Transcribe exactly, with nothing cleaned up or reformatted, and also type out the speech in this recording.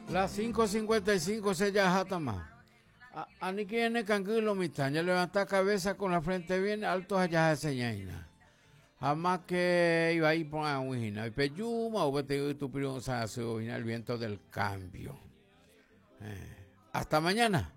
Las cinco cincuenta y cinco se ya jatama. Ani que en canguilo mitaña levanta cabeza con la frente bien alto allá de señaina. Jamás que iba ahí por a wina y peyuma o vete tu piron sa el viento del cambio. Eh, hasta mañana.